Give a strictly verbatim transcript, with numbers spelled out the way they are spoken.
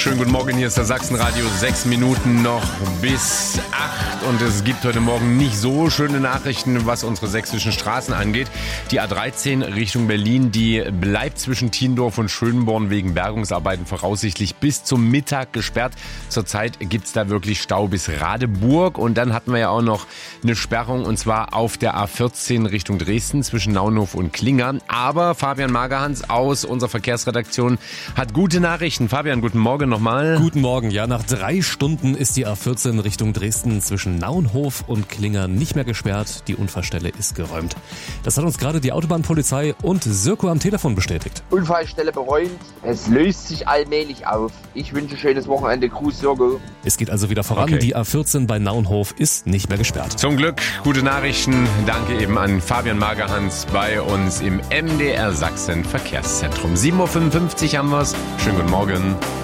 Schönen guten Morgen, hier ist der Sachsenradio. Sechs Minuten noch bis acht und es gibt heute Morgen nicht so schöne Nachrichten, was unsere sächsischen Straßen angeht. Die A dreizehn Richtung Berlin, die bleibt zwischen Tiendorf und Schönborn wegen Bergungsarbeiten voraussichtlich bis zum Mittag gesperrt. Zurzeit gibt's da wirklich Stau bis Radeburg und dann hatten wir ja auch noch eine Sperrung und zwar auf der A vierzehn Richtung Dresden zwischen Naunhof und Klinger. Aber Fabian Magerhans aus unserer Verkehrsredaktion hat gute Nachrichten. Fabian, guten Morgen nochmal. Guten Morgen. Ja, nach drei Stunden ist die A vierzehn Richtung Dresden zwischen Naunhof und Klinger nicht mehr gesperrt. Die Unfallstelle ist geräumt. Das hat uns gerade die Autobahnpolizei und Sirko am Telefon bestätigt. Unfallstelle beräumt. Es löst sich allmählich auf. Ich wünsche schönes Wochenende. Gruß, Sirko. Es geht also wieder voran. Okay. Die A vierzehn bei Naunhof ist nicht mehr gesperrt. Zum Glück gute Nachrichten. Danke eben an Fabian Magerhans bei uns im M D R Sachsen Verkehrszentrum. sieben Uhr fünfundfünfzig haben wir's. Schönen guten Morgen.